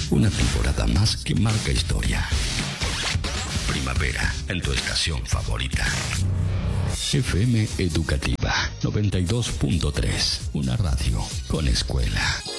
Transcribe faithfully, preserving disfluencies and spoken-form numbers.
Una temporada más que marca historia. Primavera, en tu estación favorita. F M Educativa noventa y dos punto tres, una radio con escuela.